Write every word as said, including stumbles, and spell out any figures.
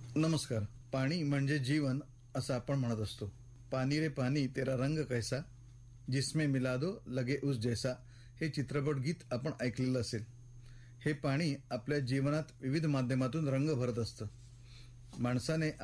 नमस्कार. पाणी म्हणजे जीवन असं आपण म्हणत असतो. पानी रे पानी तेरा रंग कैसा, जिसमें मिला दो लगे उस जैसा हे चित्रपट गीत आपण ऐकलेलं असेल. हे पाणी आपल्या जीवनात विविध माध्यमातून रंग भरत असतं. माणसाने